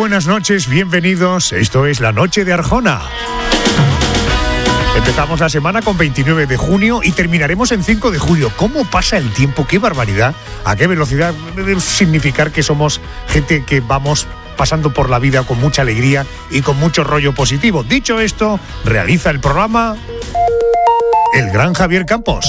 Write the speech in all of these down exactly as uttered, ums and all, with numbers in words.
buenas noches, bienvenidos. Esto es La Noche de Arjona. Empezamos la semana con veintinueve de junio y terminaremos en cinco de julio. ¿Cómo pasa el tiempo? ¡Qué barbaridad! ¿A qué velocidad? Debe significar que somos gente que vamos pasando por la vida con mucha alegría y con mucho rollo positivo. Dicho esto, realiza el programa el gran Javier Campos.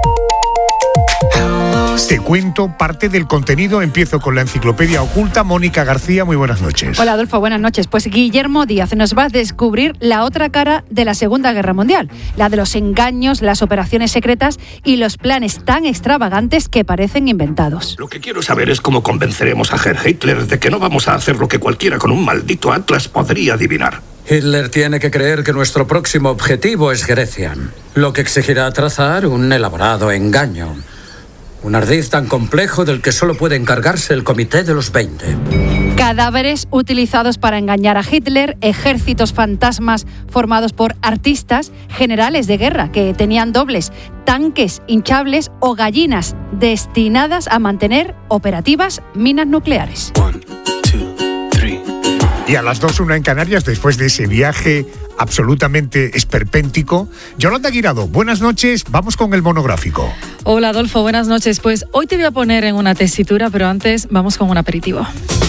Te cuento parte del contenido. Empiezo con la enciclopedia oculta. Mónica García, muy buenas noches. Hola Adolfo, buenas noches. Pues Guillermo Díaz nos va a descubrir la otra cara de la Segunda Guerra Mundial, la de los engaños, las operaciones secretas y los planes tan extravagantes que parecen inventados. Lo que quiero saber es cómo convenceremos a Herr Hitler de que no vamos a hacer lo que cualquiera con un maldito atlas podría adivinar. Hitler tiene que creer que nuestro próximo objetivo es Grecia, lo que exigirá trazar un elaborado engaño. Un ardid tan complejo del que solo puede encargarse el Comité de los veinte. Cadáveres utilizados para engañar a Hitler, ejércitos fantasmas formados por artistas, generales de guerra que tenían dobles, tanques hinchables o gallinas destinadas a mantener operativas minas nucleares. One, two, three. Y a las dos, una en Canarias, después de ese viaje absolutamente esperpéntico. Yolanda Guirado, buenas noches, vamos con el monográfico. Hola Adolfo, buenas noches. Pues hoy te voy a poner en una tesitura, pero antes vamos con un aperitivo.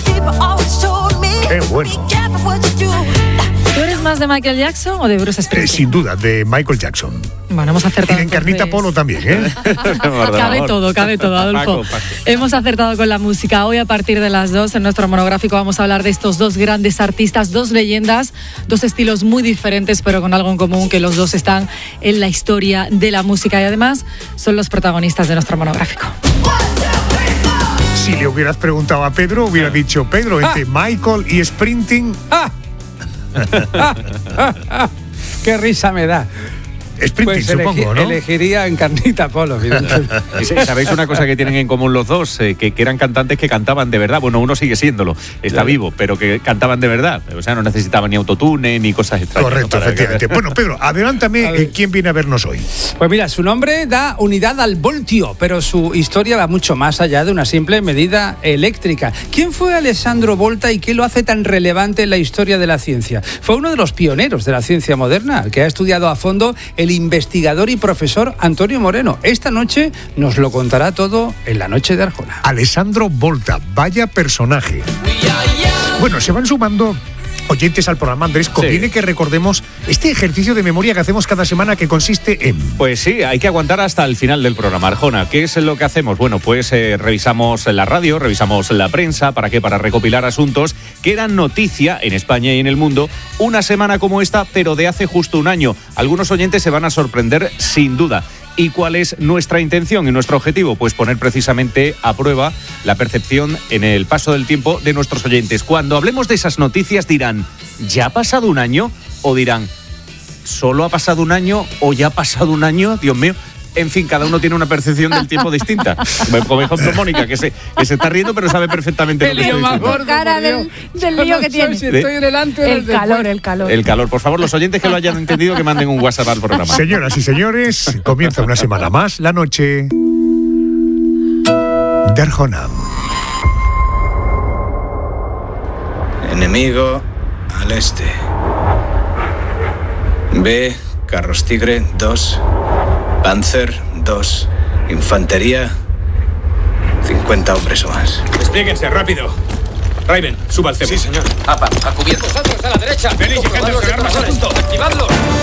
Qué bueno. ¿Tú eres más de Michael Jackson o de Bruce Springsteen? Eh, sin duda, de Michael Jackson. Bueno, hemos acertado. Y en Carnita Polo también, ¿eh? Cabe todo, cabe todo, Adolfo. Paco, Paco. Hemos acertado con la música. Hoy a partir de las dos, en nuestro monográfico, vamos a hablar de estos dos grandes artistas, dos leyendas, dos estilos muy diferentes, pero con algo en común, que los dos están en la historia de la música y además son los protagonistas de nuestro monográfico. Si le hubieras preguntado a Pedro, hubiera dicho, Pedro, entre ah. Michael y Springsteen... Ah. ¡Qué risa me da! Springsteen, pues elegi- supongo, ¿no? Elegiría en Carnita Polo. ¿Sabéis una cosa que tienen en común los dos? Eh, que, que eran cantantes que cantaban de verdad. Bueno, uno sigue siéndolo, está vivo, pero que cantaban de verdad. O sea, no necesitaban ni autotune ni cosas extrañas. Correcto, ¿no? Efectivamente. Que... Bueno, Pedro, adelántame, eh, ¿quién viene a vernos hoy? Pues mira, su nombre da unidad al voltio, pero su historia va mucho más allá de una simple medida eléctrica. ¿Quién fue Alessandro Volta y qué lo hace tan relevante en la historia de la ciencia? Fue uno de los pioneros de la ciencia moderna, que ha estudiado a fondo el investigador y profesor Antonio Moreno. Esta noche nos lo contará todo en La Noche de Arjona. Alessandro Volta, vaya personaje. Bueno, se van sumando oyentes al programa, Andrés. Conviene sí. que recordemos este ejercicio de memoria que hacemos cada semana, que consiste en... Pues sí, hay que aguantar hasta el final del programa. Arjona, ¿qué es lo que hacemos? Bueno, pues eh, revisamos la radio, revisamos la prensa. ¿Para qué? Para recopilar asuntos que eran noticia en España y en el mundo una semana como esta, pero de hace justo un año. Algunos oyentes se van a sorprender sin duda. ¿Y cuál es nuestra intención y nuestro objetivo? Pues poner precisamente a prueba la percepción en el paso del tiempo de nuestros oyentes. Cuando hablemos de esas noticias dirán, ¿ya ha pasado un año? O dirán, ¿solo ha pasado un año? ¿O ya ha pasado un año? Dios mío. En fin, cada uno tiene una percepción del tiempo distinta. Como ejemplo Mónica, que se, que se está riendo, pero sabe perfectamente lo que estoy diciendo. Por cara del, del lío no que tiene. Si estoy en delante, el calor, el calor. El calor. Por favor, los oyentes que lo hayan entendido, que manden un WhatsApp al programa. Señoras y señores, comienza una semana más La Noche de Arjona. Enemigo al este. B, Carros Tigre, dos. Panzer, dos. Infantería, cincuenta hombres o más. Desplieguense, rápido. Raven, suba al cebo. Sí, señor. Apa, a cubierto. Nosotros a la derecha. Félix y Henderson, armas a punto. Activadlo.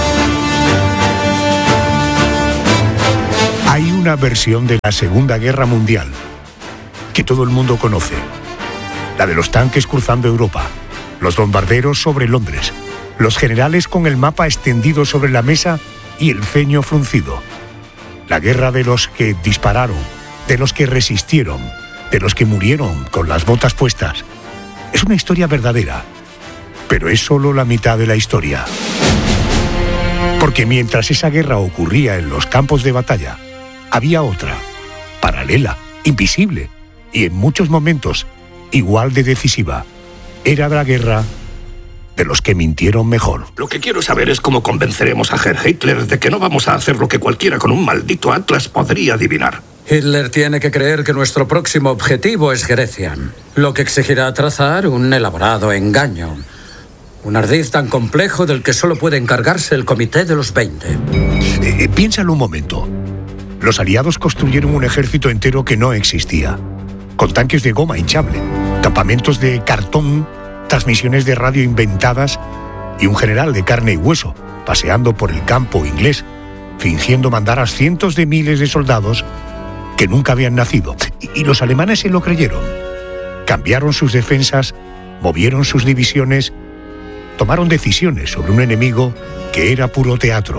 Hay una versión de la Segunda Guerra Mundial que todo el mundo conoce. La de los tanques cruzando Europa, los bombarderos sobre Londres, los generales con el mapa extendido sobre la mesa y el ceño fruncido. La guerra de los que dispararon, de los que resistieron, de los que murieron con las botas puestas. Es una historia verdadera, pero es solo la mitad de la historia. Porque mientras esa guerra ocurría en los campos de batalla, había otra, paralela, invisible, y en muchos momentos igual de decisiva. Era la guerra de los que mintieron mejor. Lo que quiero saber es cómo convenceremos a Herr Hitler de que no vamos a hacer lo que cualquiera con un maldito atlas podría adivinar. Hitler tiene que creer que nuestro próximo objetivo es Grecia, lo que exigirá trazar un elaborado engaño. Un ardid tan complejo del que solo puede encargarse el Comité de los veinte. Eh, eh, piénsalo un momento. Los aliados construyeron un ejército entero que no existía, con tanques de goma hinchable, campamentos de cartón, transmisiones de radio inventadas y un general de carne y hueso, paseando por el campo inglés, fingiendo mandar a cientos de miles de soldados que nunca habían nacido. Y los alemanes se lo creyeron. Cambiaron sus defensas, movieron sus divisiones, tomaron decisiones sobre un enemigo que era puro teatro.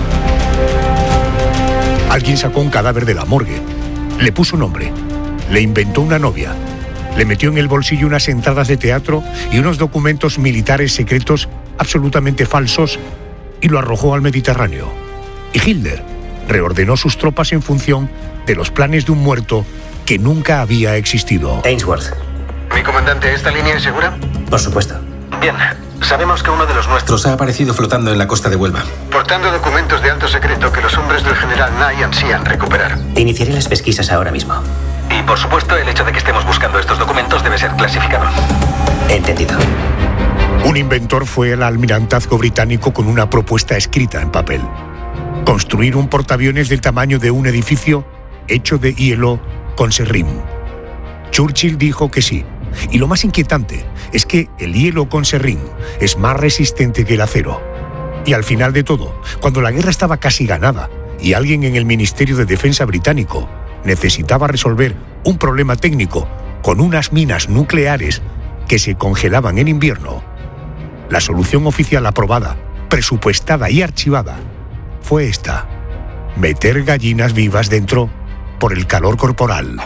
Alguien sacó un cadáver de la morgue, le puso nombre, le inventó una novia, le metió en el bolsillo unas entradas de teatro y unos documentos militares secretos absolutamente falsos y lo arrojó al Mediterráneo. Y Hitler reordenó sus tropas en función de los planes de un muerto que nunca había existido. Ainsworth. Mi comandante, ¿esta línea es segura? Por supuesto. Bien. Sabemos que uno de los nuestros ha aparecido flotando en la costa de Huelva, portando documentos de alto secreto que los hombres del general Nye ansían recuperar. Iniciaré las pesquisas ahora mismo. Y por supuesto, el hecho de que estemos buscando estos documentos debe ser clasificado. Entendido. Un inventor fue al almirantazgo británico con una propuesta escrita en papel: construir un portaaviones del tamaño de un edificio hecho de hielo con serrín. Churchill dijo que sí. Y lo más inquietante es que el hielo con serrín es más resistente que el acero. Y al final de todo, cuando la guerra estaba casi ganada y alguien en el Ministerio de Defensa británico necesitaba resolver un problema técnico con unas minas nucleares que se congelaban en invierno, la solución oficial aprobada, presupuestada y archivada fue esta: meter gallinas vivas dentro por el calor corporal.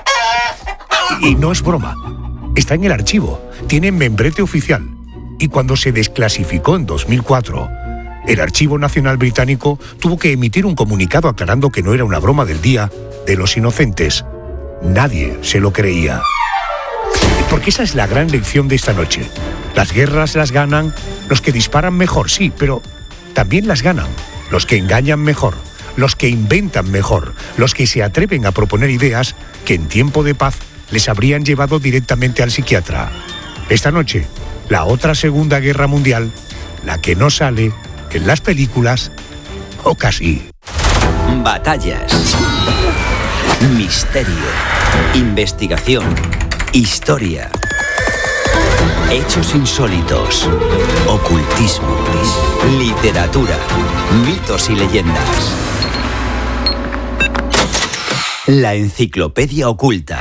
Y no es broma. Está en el archivo, tiene membrete oficial. Y cuando se desclasificó en dos mil cuatro, el Archivo Nacional Británico tuvo que emitir un comunicado aclarando que no era una broma del Día de los Inocentes. Nadie se lo creía. Porque esa es la gran lección de esta noche. Las guerras las ganan los que disparan mejor, sí, pero también las ganan los que engañan mejor, los que inventan mejor, los que se atreven a proponer ideas que en tiempo de paz les habrían llevado directamente al psiquiatra. Esta noche, la otra Segunda Guerra Mundial, la que no sale en las películas, o casi. Batallas, misterio, investigación, historia, hechos insólitos, ocultismo, literatura, mitos y leyendas. La enciclopedia oculta.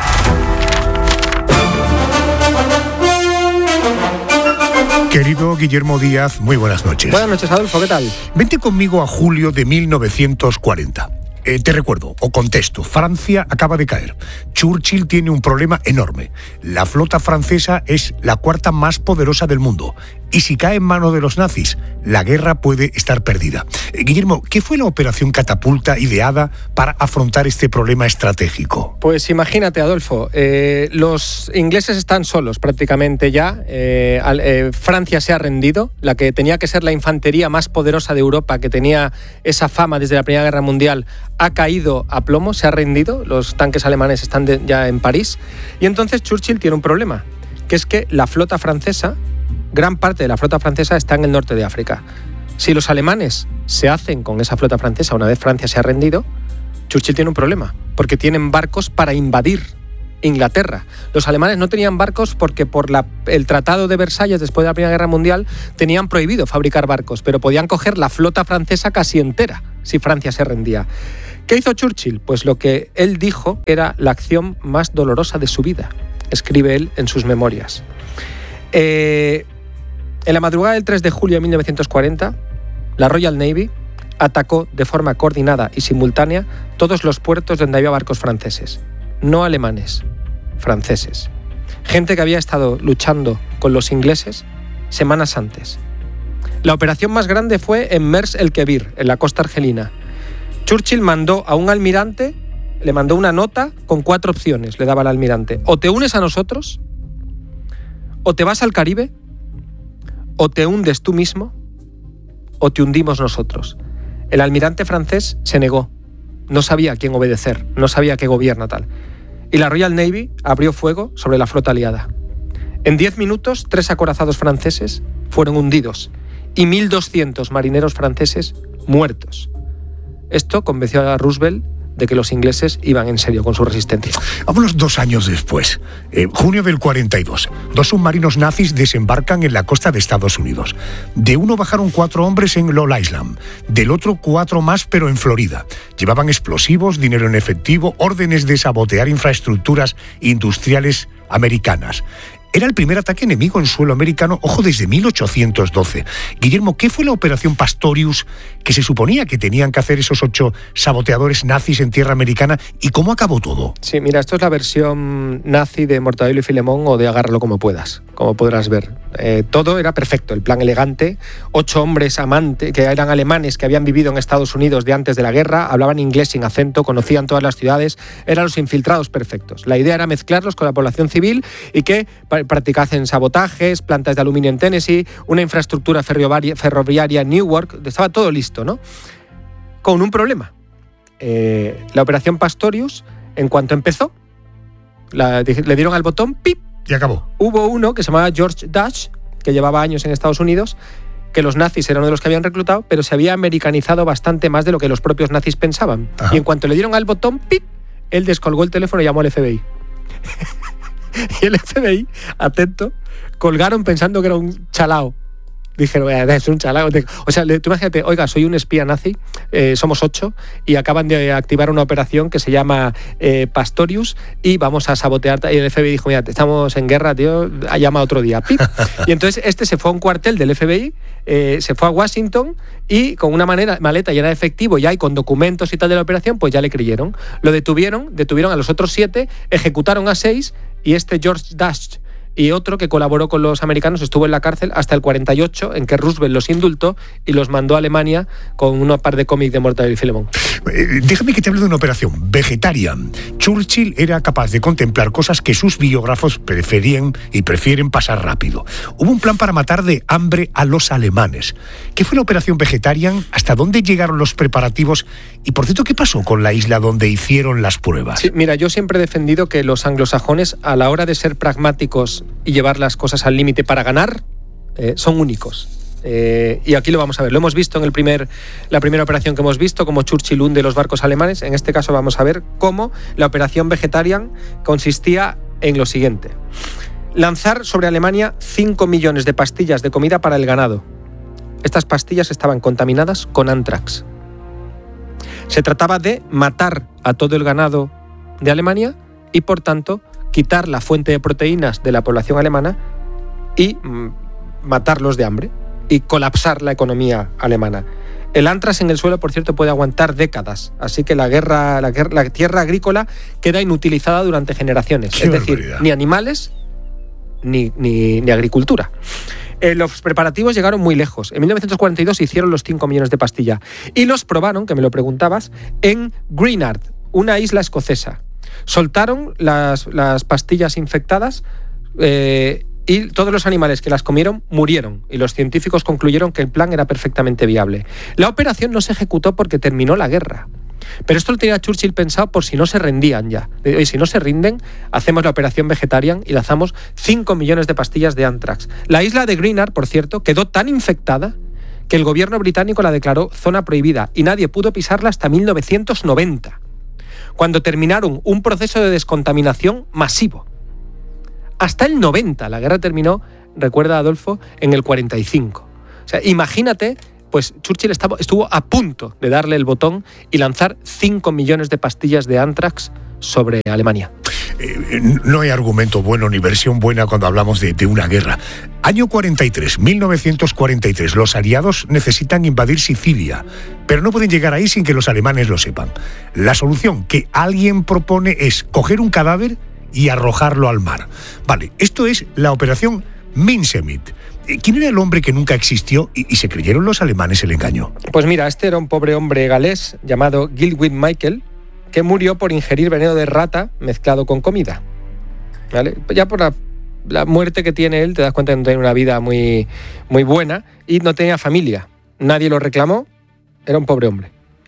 Querido Guillermo Díaz, muy buenas noches. Buenas noches, Adolfo, ¿qué tal? Vente conmigo a julio de mil novecientos cuarenta. Eh, te recuerdo, o contesto, Francia acaba de caer. Churchill tiene un problema enorme. La flota francesa es la cuarta más poderosa del mundo. Y si cae en manos de los nazis, la guerra puede estar perdida. Eh, Guillermo, ¿qué fue la operación Catapulta ideada para afrontar este problema estratégico? Pues imagínate, Adolfo, eh, los ingleses están solos prácticamente ya. Eh, al, eh, Francia se ha rendido. La que tenía que ser la infantería más poderosa de Europa, que tenía esa fama desde la Primera Guerra Mundial, ha caído a plomo, se ha rendido. Los tanques alemanes están de, ya en París. Y entonces Churchill tiene un problema, que es que la flota francesa, gran parte de la flota francesa está en el norte de África. Si los alemanes se hacen con esa flota francesa una vez Francia se ha rendido, Churchill tiene un problema, porque tienen barcos para invadir Inglaterra. Los alemanes no tenían barcos porque por la, el Tratado de Versalles, después de la Primera Guerra Mundial, tenían prohibido fabricar barcos, pero podían coger la flota francesa casi entera si Francia se rendía. ¿Qué hizo Churchill? Pues lo que él dijo era la acción más dolorosa de su vida, escribe él en sus memorias. Eh, en la madrugada del tres de julio de mil novecientos cuarenta, la Royal Navy atacó de forma coordinada y simultánea todos los puertos donde había barcos franceses, no alemanes, franceses. Gente que había estado luchando con los ingleses semanas antes. La operación más grande fue en Mers el Kebir, en la costa argelina. Churchill mandó a un almirante, le mandó una nota con cuatro opciones, le daba al almirante. O te unes a nosotros, o te vas al Caribe, o te hundes tú mismo, o te hundimos nosotros. El almirante francés se negó. no sabía a quién obedecer, no sabía qué gobierno tal. Y la Royal Navy abrió fuego sobre la flota aliada. En diez minutos, tres acorazados franceses fueron hundidos y mil doscientos marineros franceses muertos. Esto convenció a Roosevelt de que los ingleses iban en serio con su resistencia. Vámonos dos años después, en junio del cuarenta y dos. Dos submarinos nazis desembarcan en la costa de Estados Unidos. De uno bajaron cuatro hombres en Long Island, del otro cuatro más pero en Florida. Llevaban explosivos, dinero en efectivo, órdenes de sabotear infraestructuras industriales americanas. Era el primer ataque enemigo en suelo americano, ojo, desde mil ochocientos doce. Guillermo, ¿qué fue la Operación Pastorius que se suponía que tenían que hacer esos ocho saboteadores nazis en tierra americana y cómo acabó todo? Sí, mira, esto es la versión nazi de Mortadelo y Filemón o de Agárralo como puedas, como podrás ver. Eh, todo era perfecto, el plan elegante, ocho hombres amantes que eran alemanes que habían vivido en Estados Unidos de antes de la guerra, hablaban inglés sin acento, conocían todas las ciudades, eran los infiltrados perfectos. La idea era mezclarlos con la población civil y que practicasen sabotajes, plantas de aluminio en Tennessee, una infraestructura ferroviaria en Newark, estaba todo listo, ¿no? Con un problema. Eh, la operación Pastorius, en cuanto empezó, la, le dieron al botón, ¡pip! Y acabó. Hubo uno que se llamaba George Dash, que llevaba años en Estados Unidos, que los nazis eran uno de los que habían reclutado, pero se había americanizado bastante más de lo que los propios nazis pensaban. Ajá. Y en cuanto le dieron al botón, ¡pip!, él descolgó el teléfono y llamó al F B I. Y el F B I, atento, colgaron pensando que era un chalao. Dijeron, es un chalao. O sea, tú imagínate, oiga, soy un espía nazi, eh, somos ocho, y acaban de activar una operación que se llama eh, Pastorius, y vamos a sabotear. Y el F B I dijo, mira, estamos en guerra, tío, llama otro día. ¡Pip! Y entonces este se fue a un cuartel del F B I, eh, se fue a Washington, y con una manera, maleta llena de efectivo, ya y con documentos y tal de la operación, pues ya le creyeron. Lo detuvieron, detuvieron a los otros siete, ejecutaron a seis, y este George Dash y otro que colaboró con los americanos estuvo en la cárcel hasta el cuarenta y ocho, en que Roosevelt los indultó y los mandó a Alemania con una par de cómics de Mortadelo y Filemón. Eh, déjame que te hable de una operación, Vegetarian. Churchill era capaz de contemplar cosas que sus biógrafos preferían y prefieren pasar rápido. Hubo un plan para matar de hambre a los alemanes. ¿Qué fue la operación Vegetarian? ¿Hasta dónde llegaron los preparativos? Y por cierto, ¿qué pasó con la isla donde hicieron las pruebas? Sí, mira, yo siempre he defendido que los anglosajones, a la hora de ser pragmáticos y llevar las cosas al límite para ganar, eh, son únicos. Eh, y aquí lo vamos a ver. Lo hemos visto en el primer, la primera operación que hemos visto, como Churchill hunde los barcos alemanes. En este caso vamos a ver cómo la operación Vegetarian consistía en lo siguiente. Lanzar sobre Alemania cinco millones de pastillas de comida para el ganado. Estas pastillas estaban contaminadas con anthrax. Se trataba de matar a todo el ganado de Alemania y, por tanto, quitar la fuente de proteínas de la población alemana y mm, matarlos de hambre y colapsar la economía alemana. El anthrax en el suelo, por cierto, puede aguantar décadas, así que la guerra, la, guerra, la tierra agrícola queda inutilizada durante generaciones. Qué es decir, barbaridad. Ni animales ni, ni, ni agricultura. Eh, los preparativos llegaron muy lejos. En mil novecientos cuarenta y dos se hicieron los cinco millones de pastillas y los probaron, que me lo preguntabas, en Greenard, una isla escocesa. Soltaron las, las pastillas infectadas eh, y todos los animales que las comieron murieron, y los científicos concluyeron que el plan era perfectamente viable. La operación no se ejecutó porque terminó la guerra, pero esto lo tenía Churchill pensado por si no se rendían ya. Y si no se rinden, hacemos la operación Vegetarian y lanzamos cinco millones de pastillas de anthrax. La isla de Greenard, por cierto, quedó tan infectada que el gobierno británico la declaró zona prohibida y nadie pudo pisarla hasta mil novecientos noventa. Cuando terminaron un proceso de descontaminación masivo. Hasta el noventa, la guerra terminó, recuerda Adolfo, en el cuarenta y cinco. O sea, imagínate, pues Churchill estaba, estuvo a punto de darle el botón y lanzar cinco millones de pastillas de anthrax sobre Alemania. Eh, no hay argumento bueno ni versión buena cuando hablamos de, de una guerra. Año cuarenta y tres, mil novecientos cuarenta y tres. Los aliados necesitan invadir Sicilia, pero no pueden llegar ahí sin que los alemanes lo sepan. La solución que alguien propone es coger un cadáver y arrojarlo al mar. Vale, esto es la operación Mincemeat. ¿Quién era el hombre que nunca existió y, y se creyeron los alemanes el engaño? Pues mira, este era un pobre hombre galés llamado Gilwyn Michael, que murió por ingerir veneno de rata mezclado con comida. ¿Vale? Ya por la, la muerte que tiene él, te das cuenta de que no tiene una vida muy, muy buena y no tenía familia. Nadie lo reclamó, era un pobre hombre.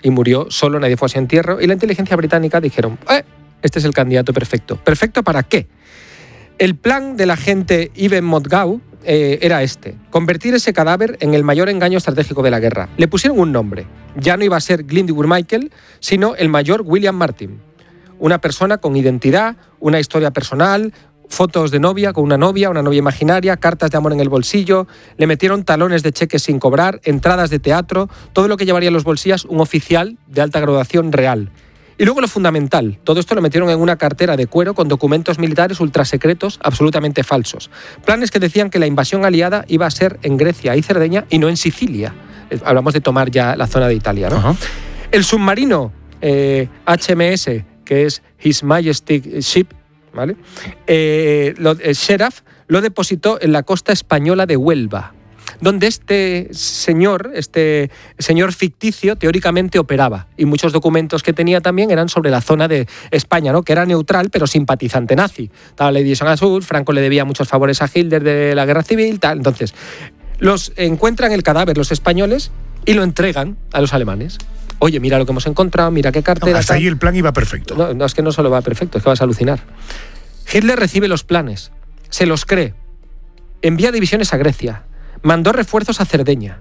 y murió solo, nadie fue a su entierro, y la inteligencia británica dijeron, eh, este es el candidato perfecto. ¿Perfecto para qué? El plan del agente Ivan Modgau eh, era este, convertir ese cadáver en el mayor engaño estratégico de la guerra. Le pusieron un nombre, ya no iba a ser Glyndŵr Michael, sino el mayor William Martin. Una persona con identidad, una historia personal, fotos de novia con una novia, una novia imaginaria, cartas de amor en el bolsillo, le metieron talones de cheques sin cobrar, entradas de teatro, todo lo que llevaría en los bolsillos un oficial de alta graduación real. Y luego lo fundamental, todo esto lo metieron en una cartera de cuero con documentos militares ultrasecretos absolutamente falsos. Planes que decían que la invasión aliada iba a ser en Grecia y Cerdeña y no en Sicilia. Hablamos de tomar ya la zona de Italia, ¿no? Uh-huh. El submarino eh, H M S, que es His Majestic Ship, ¿vale? Eh, lo, el Sheriff lo depositó en la costa española de Huelva, donde este señor, este señor ficticio, teóricamente operaba. Y muchos documentos que tenía también eran sobre la zona de España, ¿no? Que era neutral, pero simpatizante nazi. Estaba la división azul, Franco le debía muchos favores a Hitler de la guerra civil, tal. Entonces, los encuentran el cadáver los españoles y lo entregan a los alemanes. Oye, mira lo que hemos encontrado, mira qué cartera... No, hasta ahí el plan iba perfecto. No, no, es que no solo va perfecto, es que vas a alucinar. Hitler recibe los planes, se los cree, envía divisiones a Grecia, mandó refuerzos a Cerdeña.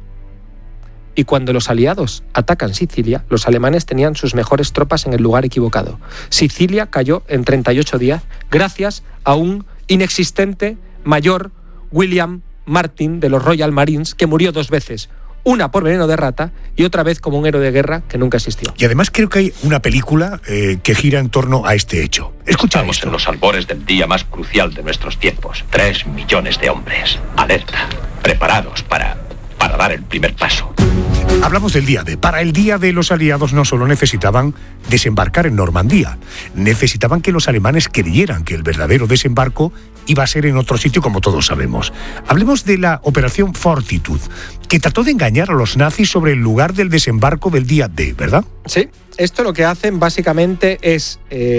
Y cuando los aliados atacan Sicilia, los alemanes tenían sus mejores tropas en el lugar equivocado. Sicilia cayó en treinta y ocho días gracias a un inexistente mayor William Martin de los Royal Marines que murió dos veces. Una por veneno de rata y otra vez como un héroe de guerra que nunca existió. Y además creo que hay una película eh, que gira en torno a este hecho. Escuchamos. Estamos en los albores del día más crucial de nuestros tiempos. Tres millones de hombres, alerta, preparados para, para dar el primer paso. Hablamos del día D. Para el día D, los aliados no solo necesitaban desembarcar en Normandía, necesitaban que los alemanes creyeran que el verdadero desembarco iba a ser en otro sitio, como todos sabemos. Hablemos de la Operación Fortitude, que trató de engañar a los nazis sobre el lugar del desembarco del día D, ¿verdad? Sí, esto lo que hacen básicamente es,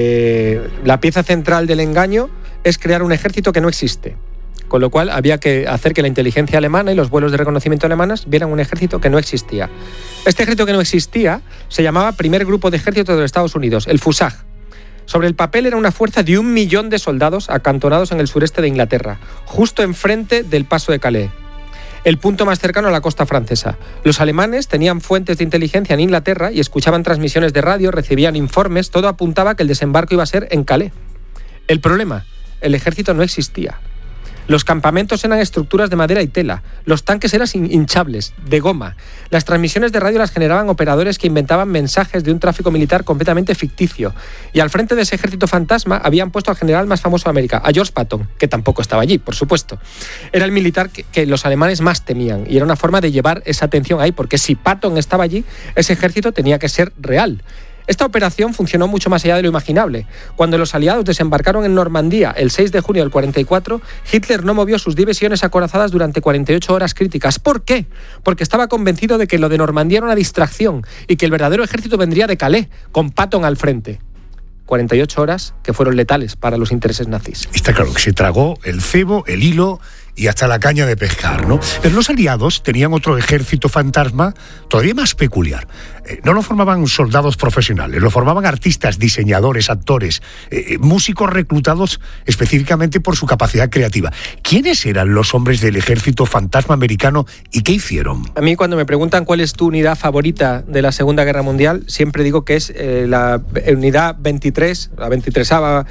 eh, la pieza central del engaño es crear un ejército que no existe. Con lo cual había que hacer que la inteligencia alemana y los vuelos de reconocimiento alemanes vieran un ejército que no existía. Este ejército que no existía se llamaba Primer Grupo de Ejército de los Estados Unidos, el Fusag. Sobre el papel era una fuerza de un millón de soldados acantonados en el sureste de Inglaterra, justo enfrente del Paso de Calais, el punto más cercano a la costa francesa. Los alemanes tenían fuentes de inteligencia en Inglaterra y escuchaban transmisiones de radio, recibían informes, todo apuntaba a que el desembarco iba a ser en Calais. El problema, el ejército no existía. Los campamentos eran estructuras de madera y tela. Los tanques eran hinchables, de goma. Las transmisiones de radio las generaban operadores que inventaban mensajes de un tráfico militar completamente ficticio. Y al frente de ese ejército fantasma habían puesto al general más famoso de América, a George Patton, que tampoco estaba allí, por supuesto. Era el militar que, que los alemanes más temían. Y era una forma de llevar esa atención ahí, porque si Patton estaba allí, ese ejército tenía que ser real. Esta operación funcionó mucho más allá de lo imaginable. Cuando los aliados desembarcaron en Normandía el seis de junio del cuarenta y cuatro, Hitler no movió sus divisiones acorazadas durante cuarenta y ocho horas críticas. ¿Por qué? Porque estaba convencido de que lo de Normandía era una distracción y que el verdadero ejército vendría de Calais, con Patton al frente. cuarenta y ocho horas que fueron letales para los intereses nazis. Está claro que se tragó el cebo, el hilo y hasta la caña de pescar, ¿no? Pero los aliados tenían otro ejército fantasma todavía más peculiar. Eh, no lo formaban soldados profesionales, lo formaban artistas, diseñadores, actores, eh, músicos reclutados específicamente por su capacidad creativa. ¿Quiénes eran los hombres del ejército fantasma americano y qué hicieron? A mí cuando me preguntan cuál es tu unidad favorita de la Segunda Guerra Mundial, siempre digo que es eh, la unidad veintitrés, la veintitresava,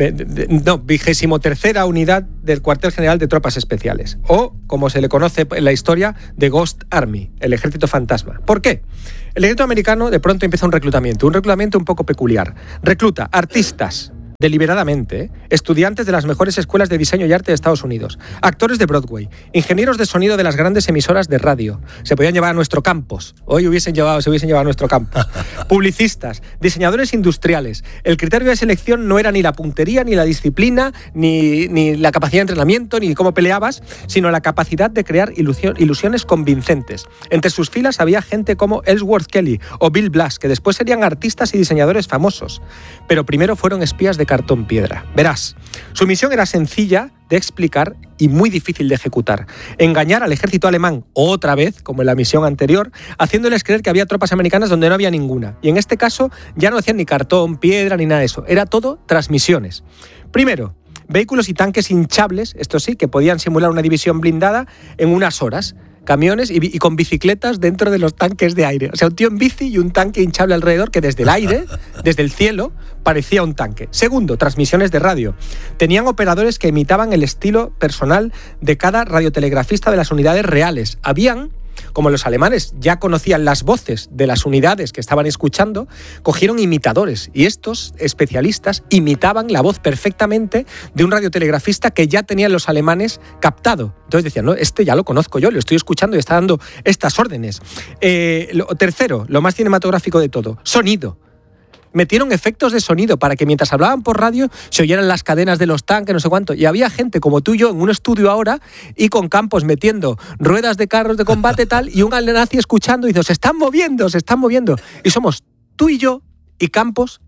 no, vigésimo tercera unidad del cuartel general de tropas especiales, o como se le conoce en la historia, The Ghost Army, el ejército fantasma. ¿Por qué? El ejército americano de pronto empieza un reclutamiento, un reclutamiento un poco peculiar. Recluta artistas, deliberadamente, ¿eh? estudiantes de las mejores escuelas de diseño y arte de Estados Unidos, actores de Broadway, ingenieros de sonido de las grandes emisoras de radio, se podían llevar a nuestro campus, hoy hubiesen llevado, se hubiesen llevado a nuestro campus, publicistas, diseñadores industriales. El criterio de selección no era ni la puntería, ni la disciplina, ni, ni la capacidad de entrenamiento, ni cómo peleabas, sino la capacidad de crear ilusión, ilusiones convincentes. Entre sus filas había gente como Ellsworth Kelly o Bill Blass, que después serían artistas y diseñadores famosos, pero primero fueron espías de cartón piedra. Verás, su misión era sencilla de explicar y muy difícil de ejecutar. Engañar al ejército alemán otra vez, como en la misión anterior, haciéndoles creer que había tropas americanas donde no había ninguna. Y en este caso ya no hacían ni cartón, piedra, ni nada de eso. Era todo transmisiones. Primero, vehículos y tanques hinchables, esto sí, que podían simular una división blindada en unas horas. Camiones y, y con bicicletas dentro de los tanques de aire. O sea, un tío en bici y un tanque hinchable alrededor que desde el aire, desde el cielo, parecía un tanque. Segundo, transmisiones de radio. Tenían operadores que imitaban el estilo personal de cada radiotelegrafista de las unidades reales. Habían, como los alemanes ya conocían las voces de las unidades que estaban escuchando, cogieron imitadores y estos especialistas imitaban la voz perfectamente de un radiotelegrafista que ya tenían los alemanes captado. Entonces decían, no, este ya lo conozco yo, lo estoy escuchando y está dando estas órdenes. Eh, lo, tercero, lo más cinematográfico de todo, sonido. Metieron efectos de sonido para que mientras hablaban por radio se oyeran las cadenas de los tanques, no sé cuánto. Y había gente como tú y yo en un estudio ahora y con Campos metiendo ruedas de carros de combate tal y un nazi escuchando y dice, se están moviendo, se están moviendo. Y somos tú y yo y Campos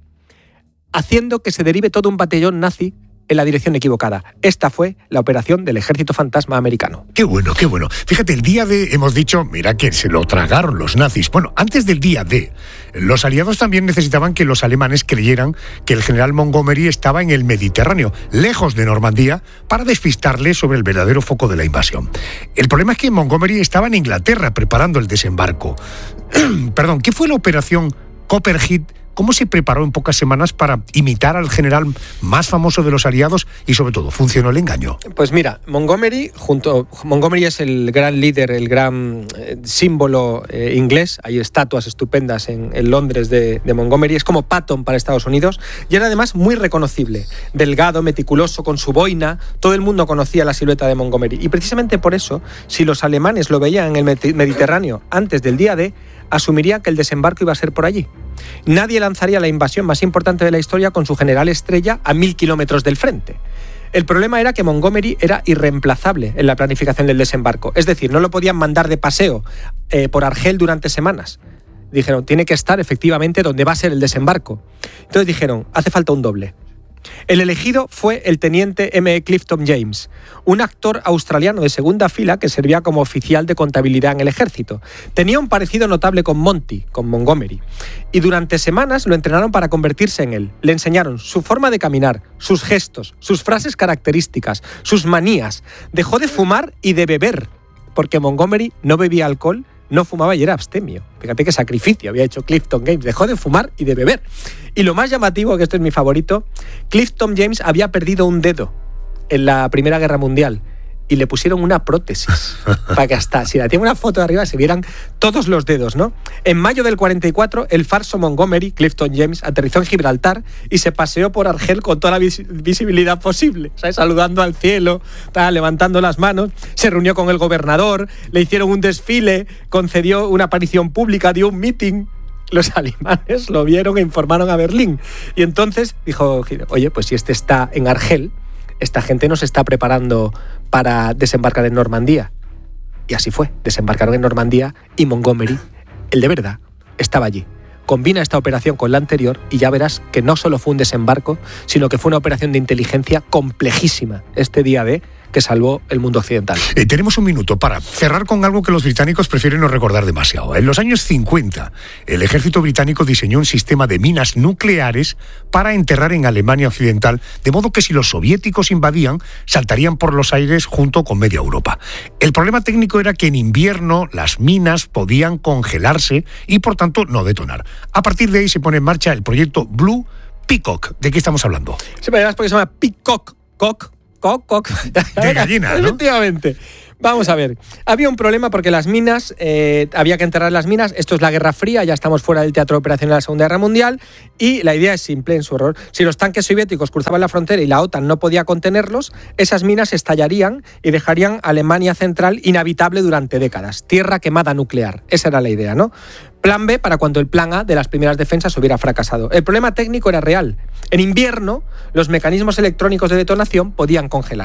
haciendo que se derive todo un batallón nazi en la dirección equivocada. Esta fue la operación del ejército fantasma americano. Qué bueno, qué bueno. Fíjate, el día D, hemos dicho, mira que se lo tragaron los nazis. Bueno, antes del día D, los aliados también necesitaban que los alemanes creyeran que el general Montgomery estaba en el Mediterráneo, lejos de Normandía, para despistarle sobre el verdadero foco de la invasión. El problema es que Montgomery estaba en Inglaterra preparando el desembarco. Perdón, ¿qué fue la operación Copperhead? ¿Cómo se preparó en pocas semanas para imitar al general más famoso de los aliados y, sobre todo, funcionó el engaño? Pues mira, Montgomery, junto, Montgomery es el gran líder, el gran eh, símbolo eh, inglés. Hay estatuas estupendas en, en Londres de, de Montgomery. Es como Patton para Estados Unidos. Y era además muy reconocible. Delgado, meticuloso, con su boina. Todo el mundo conocía la silueta de Montgomery. Y precisamente por eso, si los alemanes lo veían en el Mediterráneo antes del día D, asumiría que el desembarco iba a ser por allí. Nadie lanzaría la invasión más importante de la historia con su general estrella a mil kilómetros del frente. El problema era que Montgomery era irreemplazable en la planificación del desembarco. Es decir, no lo podían mandar de paseo eh, por Argel durante semanas. Dijeron, tiene que estar efectivamente donde va a ser el desembarco. Entonces dijeron, hace falta un doble. El elegido fue el teniente M E Clifton James, un actor australiano de segunda fila que servía como oficial de contabilidad en el ejército. Tenía un parecido notable con Monty, con Montgomery, y durante semanas lo entrenaron para convertirse en él. Le enseñaron su forma de caminar, sus gestos, sus frases características, sus manías. Dejó de fumar y de beber, porque Montgomery no bebía alcohol, no fumaba y era abstemio. Fíjate qué sacrificio había hecho Clifton James. Dejó de fumar y de beber. Y lo más llamativo, que esto es mi favorito, Clifton James había perdido un dedo en la Primera Guerra Mundial y le pusieron una prótesis para que hasta, si la tiene una foto de arriba, se vieran todos los dedos, ¿no? En mayo del cuarenta y cuatro, el farso Montgomery, Clifton James, aterrizó en Gibraltar y se paseó por Argel con toda la vis- visibilidad posible, ¿sabes? Saludando al cielo, estaba levantando las manos, se reunió con el gobernador, le hicieron un desfile, concedió una aparición pública, dio un meeting. Los alemanes lo vieron e informaron a Berlín. Y entonces dijo, oye, pues si este está en Argel, esta gente nos está preparando para desembarcar en Normandía. Y así fue, desembarcaron en Normandía y Montgomery, el de verdad, estaba allí. Combina esta operación con la anterior y ya verás que no solo fue un desembarco, sino que fue una operación de inteligencia complejísima este día D que salvó el mundo occidental. Eh, tenemos un minuto para cerrar con algo que los británicos prefieren no recordar demasiado. En los años cincuenta, el ejército británico diseñó un sistema de minas nucleares para enterrar en Alemania Occidental, de modo que si los soviéticos invadían, saltarían por los aires junto con media Europa. El problema técnico era que en invierno las minas podían congelarse y por tanto no detonar. A partir de ahí se pone en marcha el proyecto Blue Peacock. ¿De qué estamos hablando? Sí, me dirás porque se llama Peacock, cock. Coc, coc. De gallina, ¿no? Efectivamente. Vamos a ver. Había un problema porque las minas, eh, había que enterrar las minas. Esto es la Guerra Fría, ya estamos fuera del teatro de operaciones de la Segunda Guerra Mundial. Y la idea es simple en su error. Si los tanques soviéticos cruzaban la frontera y la OTAN no podía contenerlos, esas minas estallarían y dejarían Alemania Central inhabitable durante décadas. Tierra quemada nuclear. Esa era la idea, ¿no? Plan B para cuando el plan A de las primeras defensas hubiera fracasado. El problema técnico era real. En invierno, los mecanismos electrónicos de detonación podían congelarse.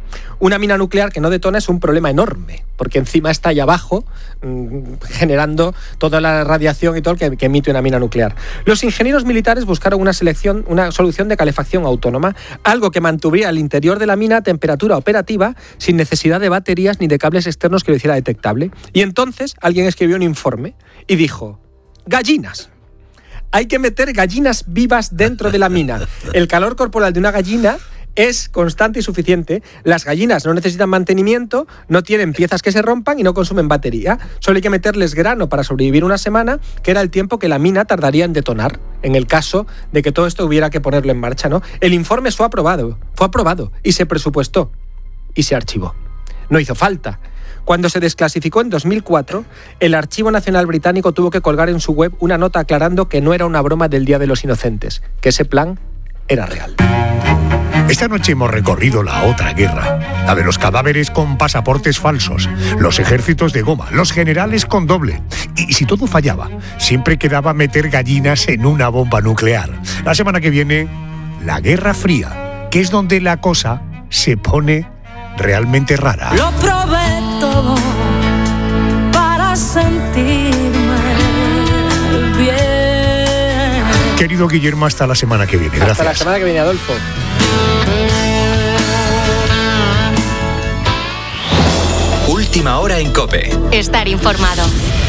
Una mina nuclear que no detona es un problema enorme, porque encima está ahí abajo mmm, generando toda la radiación y todo lo que, que emite una mina nuclear. Los ingenieros militares buscaron una, selección, una solución de calefacción autónoma, algo que mantuviera el interior de la mina a temperatura operativa sin necesidad de baterías ni de cables externos que lo hiciera detectable. Y entonces alguien escribió un informe y dijo: gallinas. Hay que meter gallinas vivas dentro de la mina. El calor corporal de una gallina es constante y suficiente. Las gallinas no necesitan mantenimiento, no tienen piezas que se rompan y no consumen batería. Solo hay que meterles grano para sobrevivir una semana, que era el tiempo que la mina tardaría en detonar, en el caso de que todo esto hubiera que ponerlo en marcha, ¿no? El informe fue aprobado, fue aprobado y se presupuestó y se archivó. No hizo falta. Cuando se desclasificó en dos mil cuatro, el Archivo Nacional Británico tuvo que colgar en su web una nota aclarando que no era una broma del Día de los Inocentes, que ese plan era real. Esta noche hemos recorrido la otra guerra, la de los cadáveres con pasaportes falsos, los ejércitos de goma, los generales con doble. Y si todo fallaba, siempre quedaba meter gallinas en una bomba nuclear. La semana que viene, la Guerra Fría, que es donde la cosa se pone realmente rara. Lo probé todo para sentirme bien. Querido Guillermo, hasta la semana que viene. Gracias. Hasta la semana que viene, Adolfo. Última hora en COPE. Estar informado.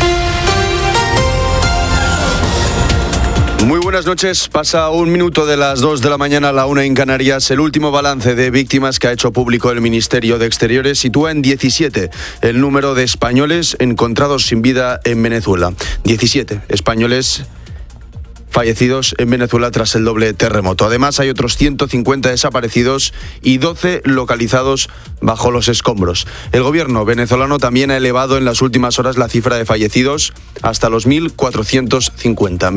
Muy buenas noches. Pasa un minuto de las dos de la mañana a la una en Canarias. El último balance de víctimas que ha hecho público el Ministerio de Exteriores sitúa en diecisiete el número de españoles encontrados sin vida en Venezuela. diecisiete españoles fallecidos en Venezuela tras el doble terremoto. Además, hay otros ciento cincuenta desaparecidos y doce localizados bajo los escombros. El gobierno venezolano también ha elevado en las últimas horas la cifra de fallecidos hasta los mil cuatrocientos cincuenta.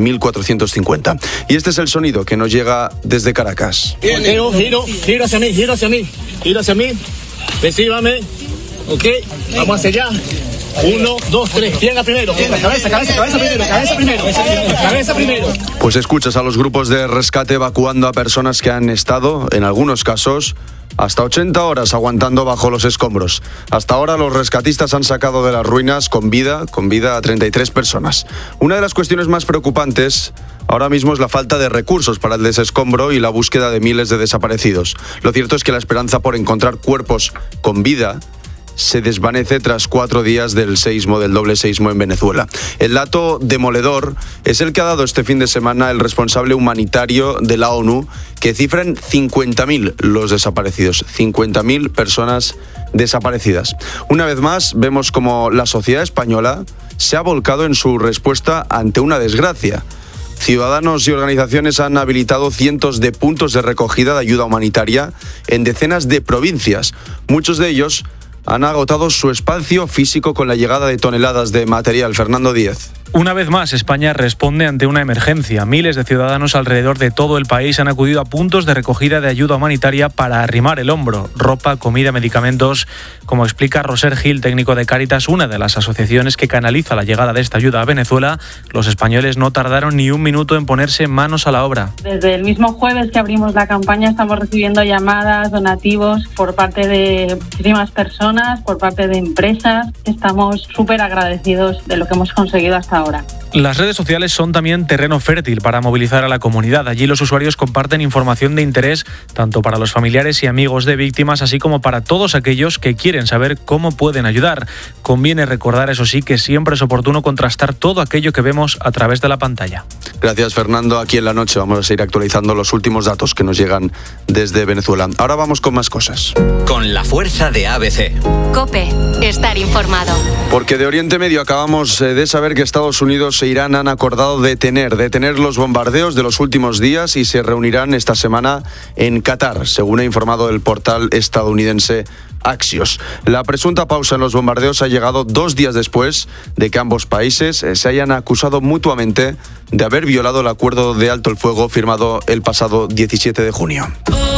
Y este es el sonido que nos llega desde Caracas. Giro, giro, giro hacia mí, giro hacia mí, giro hacia mí, recíbame, ok, vamos hacia allá. Uno, dos, tres. Pierna primero. Pierna, cabeza, cabeza, cabeza primero. Cabeza primero. Cabeza primero. Pues escuchas a los grupos de rescate evacuando a personas que han estado, en algunos casos, hasta ochenta horas aguantando bajo los escombros. Hasta ahora los rescatistas han sacado de las ruinas con vida, con vida a treinta y tres personas. Una de las cuestiones más preocupantes ahora mismo es la falta de recursos para el desescombro y la búsqueda de miles de desaparecidos. Lo cierto es que la esperanza por encontrar cuerpos con vida se desvanece tras cuatro días del seísmo, del doble seísmo en Venezuela. El dato demoledor es el que ha dado este fin de semana el responsable humanitario de la ONU, que cifra en cincuenta mil los desaparecidos, cincuenta mil personas desaparecidas. Una vez más, vemos como la sociedad española se ha volcado en su respuesta ante una desgracia. Ciudadanos y organizaciones han habilitado cientos de puntos de recogida de ayuda humanitaria en decenas de provincias. Muchos de ellos han agotado su espacio físico con la llegada de toneladas de material. Fernando Díez. Una vez más, España responde ante una emergencia. Miles de ciudadanos alrededor de todo el país han acudido a puntos de recogida de ayuda humanitaria para arrimar el hombro. Ropa, comida, medicamentos. Como explica Roser Gil, técnico de Cáritas, una de las asociaciones que canaliza la llegada de esta ayuda a Venezuela, los españoles no tardaron ni un minuto en ponerse manos a la obra. Desde el mismo jueves que abrimos la campaña estamos recibiendo llamadas, donativos por parte de muchísimas personas, por parte de empresas. Estamos súper agradecidos de lo que hemos conseguido hasta ahora. Ahora. Las redes sociales son también terreno fértil para movilizar a la comunidad. Allí los usuarios comparten información de interés tanto para los familiares y amigos de víctimas, así como para todos aquellos que quieren saber cómo pueden ayudar. Conviene recordar, eso sí, que siempre es oportuno contrastar todo aquello que vemos a través de la pantalla. Gracias, Fernando. Aquí en la noche vamos a seguir actualizando los últimos datos que nos llegan desde Venezuela. Ahora vamos con más cosas. Con la fuerza de A B C. COPE. Estar informado. Porque de Oriente Medio acabamos de saber que Estados Unidos e Irán han acordado detener, detener los bombardeos de los últimos días y se reunirán esta semana en Qatar, según ha informado el portal estadounidense Axios. La presunta pausa en los bombardeos ha llegado dos días después de que ambos países se hayan acusado mutuamente de haber violado el acuerdo de alto el fuego firmado el pasado diecisiete de junio.